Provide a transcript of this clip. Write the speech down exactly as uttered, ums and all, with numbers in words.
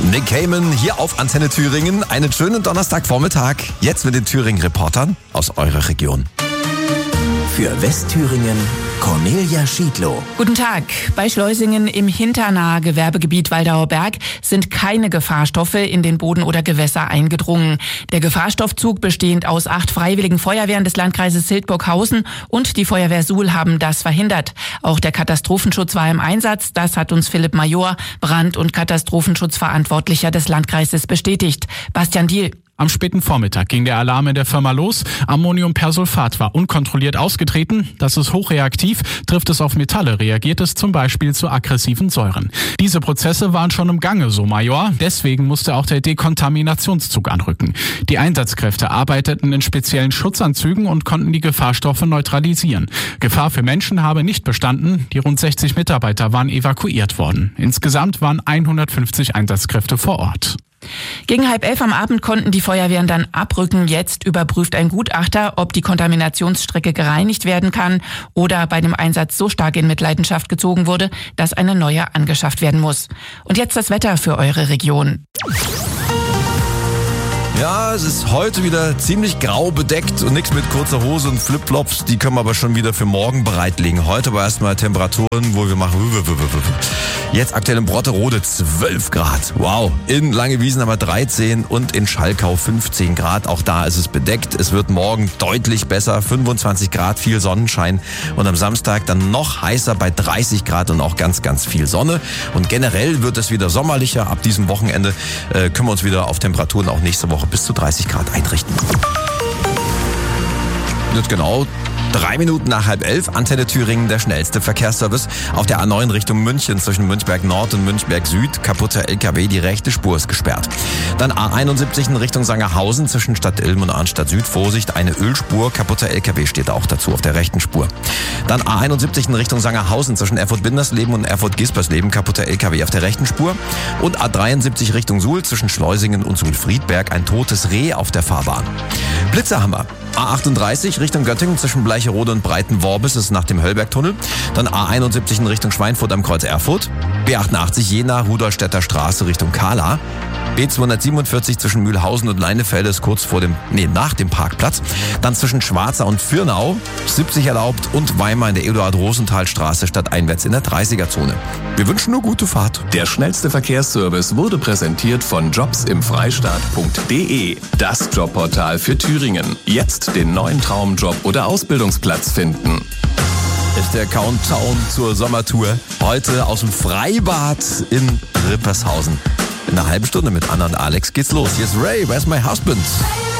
Nick Cayman hier auf Antenne Thüringen. Einen schönen Donnerstagvormittag. Jetzt mit den Thüringen-Reportern aus eurer Region. Für Westthüringen Cornelia Schiedlow. Guten Tag. Bei Schleusingen im hinternahe Gewerbegebiet Waldauer Berg sind keine Gefahrstoffe in den Boden oder Gewässer eingedrungen. Der Gefahrstoffzug, bestehend aus acht freiwilligen Feuerwehren des Landkreises Hildburghausen und die Feuerwehr Suhl, haben das verhindert. Auch der Katastrophenschutz war im Einsatz. Das hat uns Philipp Major, Brand- und Katastrophenschutzverantwortlicher des Landkreises, bestätigt. Bastian Diehl. Am späten Vormittag ging der Alarm in der Firma los. Ammoniumpersulfat war unkontrolliert ausgetreten. Das ist hochreaktiv. Trifft es auf Metalle, reagiert es zum Beispiel zu aggressiven Säuren. Diese Prozesse waren schon im Gange, so Major. Deswegen musste auch der Dekontaminationszug anrücken. Die Einsatzkräfte arbeiteten in speziellen Schutzanzügen und konnten die Gefahrstoffe neutralisieren. Gefahr für Menschen habe nicht bestanden. Die rund sechzig Mitarbeiter waren evakuiert worden. Insgesamt waren hundertfünfzig Einsatzkräfte vor Ort. Gegen halb elf am Abend konnten die Feuerwehren dann abrücken. Jetzt überprüft ein Gutachter, ob die Kontaminationsstrecke gereinigt werden kann oder bei dem Einsatz so stark in Mitleidenschaft gezogen wurde, dass eine neue angeschafft werden muss. Und jetzt das Wetter für eure Region. Ja, es ist heute wieder ziemlich grau bedeckt und nichts mit kurzer Hose und Flipflops. Die können wir aber schon wieder für morgen bereitlegen. Heute aber erstmal Temperaturen, wo wir machen. Jetzt aktuell in Brotterode zwölf Grad. Wow. In Langewiesen haben wir dreizehn und in Schalkau fünfzehn Grad. Auch da ist es bedeckt. Es wird morgen deutlich besser. fünfundzwanzig Grad, viel Sonnenschein. Und am Samstag dann noch heißer bei dreißig Grad und auch ganz, ganz viel Sonne. Und generell wird es wieder sommerlicher. Ab diesem Wochenende äh, können wir uns wieder auf Temperaturen auch nächste Woche bis zu dreißig Grad einrichten. Jetzt genau drei Minuten nach halb elf, Antenne Thüringen, der schnellste Verkehrsservice. Auf der A neun Richtung München zwischen Münchberg Nord und Münchberg Süd, kaputter L K W, die rechte Spur ist gesperrt. Dann A einundsiebzig in Richtung Sangerhausen zwischen Stadt Ilm und Arnstadt Süd, Vorsicht, eine Ölspur, kaputter L K W steht auch dazu auf der rechten Spur. Dann A einundsiebzig in Richtung Sangerhausen zwischen Erfurt-Bindersleben und Erfurt-Gispersleben, kaputter L K W auf der rechten Spur. Und A dreiundsiebzig Richtung Suhl zwischen Schleusingen und Suhl-Friedberg, ein totes Reh auf der Fahrbahn. Blitzer haben wir. A achtunddreißig Richtung Göttingen zwischen Bleicherode und Breitenworbis ist nach dem Höllbergtunnel. Dann A einundsiebzig in Richtung Schweinfurt am Kreuz Erfurt. B achtundachtzig Jena, Rudolstädter Straße Richtung Kahla. B zweihundertsiebenundvierzig zwischen Mühlhausen und Leinefelde ist kurz vor dem, nee, nach dem Parkplatz. Dann zwischen Schwarza und Fürnau, siebzig erlaubt und Weimar in der Eduard-Rosenthal-Straße stadteinwärts in der dreißiger-Zone. Wir wünschen nur gute Fahrt. Der schnellste Verkehrsservice wurde präsentiert von jobs im freistaat punkt de. Das Jobportal für Thüringen. Jetzt den neuen Traumjob oder Ausbildungsplatz finden. Ist der Countdown zur Sommertour. Heute aus dem Freibad in Rippershausen. In einer halben Stunde mit Anna und Alex geht's los. Hier ist Ray, Where's My Husband?